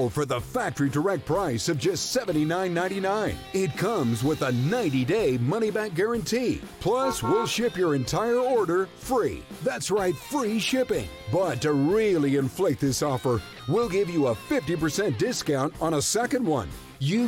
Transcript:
now for the factory direct price of just $79.99. It comes with a 90-day money-back guarantee. Plus, we'll ship your entire order free. That's right, free shipping. But to really inflate this offer, we'll give you a 50% discount on a second one. You